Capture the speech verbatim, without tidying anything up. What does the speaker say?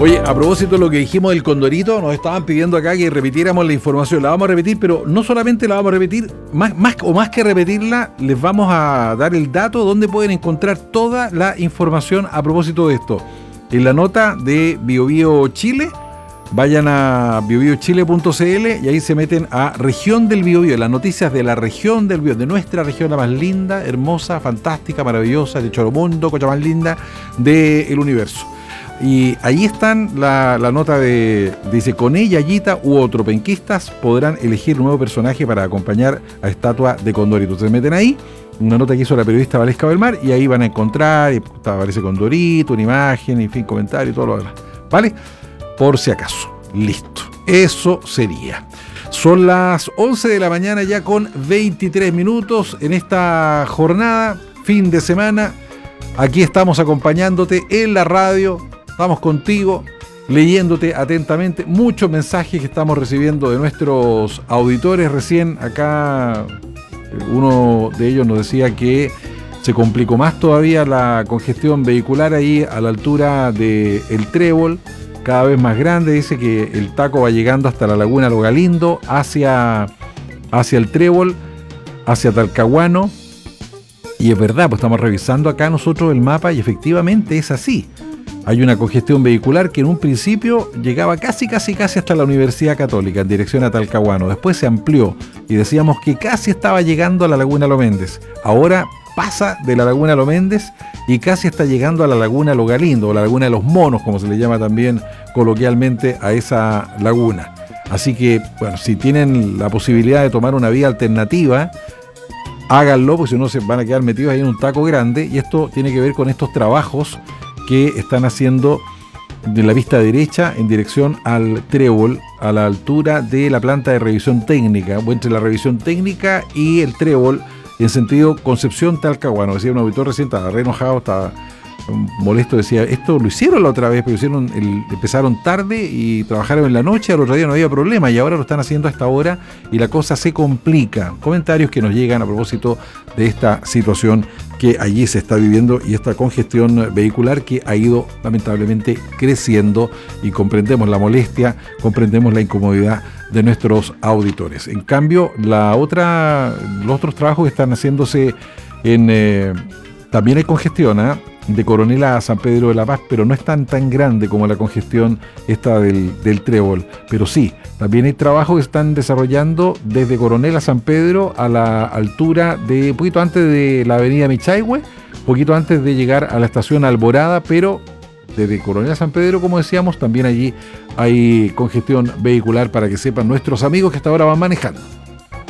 Oye, a propósito de lo que dijimos del Condorito, nos estaban pidiendo acá que repitiéramos la información. La vamos a repetir, pero no solamente la vamos a repetir, más, más o más que repetirla, les vamos a dar el dato donde pueden encontrar toda la información a propósito de esto. En la nota de BioBio Chile, vayan a bio bio chile punto c l y ahí se meten a Región del Biobío, las noticias de la región del Biobío, de nuestra región, la más linda, hermosa, fantástica, maravillosa, de Choromundo, cosa más linda del universo. Y ahí están la, la nota de, dice, con ella, Yayita u otro penquistas podrán elegir un nuevo personaje para acompañar a estatua de Condorito. Se meten ahí, una nota que hizo la periodista Valesca Belmar, y ahí van a encontrar, y aparece Condorito, una imagen, en fin, comentario y todo lo demás. ¿Vale? Por si acaso. Listo. Eso sería. Son las once de la mañana ya con veintitrés minutos en esta jornada, fin de semana. Aquí estamos acompañándote en la radio. Estamos contigo, leyéndote atentamente muchos mensajes que estamos recibiendo de nuestros auditores. Recién acá uno de ellos nos decía que se complicó más todavía la congestión vehicular ahí a la altura del Trébol, cada vez más grande. Dice que el taco va llegando hasta la laguna Lo Galindo, hacia, hacia el Trébol, hacia Talcahuano. Y es verdad, pues estamos revisando acá nosotros el mapa y efectivamente es así. Hay una congestión vehicular que en un principio llegaba casi, casi, casi hasta la Universidad Católica en dirección a Talcahuano. Después se amplió y decíamos que casi estaba llegando a la Laguna Lo Méndez. Ahora pasa de la Laguna Lo Méndez y casi está llegando a la Laguna Lo Galindo, o la Laguna de los Monos, como se le llama también coloquialmente a esa laguna. Así que, bueno, si tienen la posibilidad de tomar una vía alternativa, háganlo, porque si no se van a quedar metidos ahí en un taco grande. Y esto tiene que ver con estos trabajos que están haciendo de la pista derecha en dirección al Trébol, a la altura de la planta de revisión técnica, o entre la revisión técnica y el Trébol, en sentido Concepción-Talcahuano. Decía un auditor recién, estaba re enojado, estaba molesto, decía, esto lo hicieron la otra vez, pero hicieron el, empezaron tarde y trabajaron en la noche, al otro día no había problema, y ahora lo están haciendo a esta hora y la cosa se complica. Comentarios que nos llegan a propósito de esta situación que allí se está viviendo y esta congestión vehicular que ha ido lamentablemente creciendo, y comprendemos la molestia, comprendemos la incomodidad de nuestros auditores. En cambio, la otra, los otros trabajos que están haciéndose en, eh, también hay congestión, ¿eh? de Coronel a San Pedro de la Paz, pero no es tan tan grande como la congestión esta del, del Trébol. Pero sí, también hay trabajos que están desarrollando desde Coronel a San Pedro a la altura de, un poquito antes de la avenida Michaihue, un poquito antes de llegar a la estación Alborada, pero desde Coronel a San Pedro, como decíamos, también allí hay congestión vehicular, para que sepan nuestros amigos que hasta ahora van manejando.